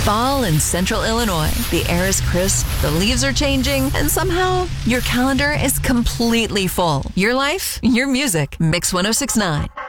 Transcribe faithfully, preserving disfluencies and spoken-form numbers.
Fall in central Illinois. The air is crisp, the leaves are changing, and somehow your calendar is completely full. Your life, your music. Mix one oh six point nine.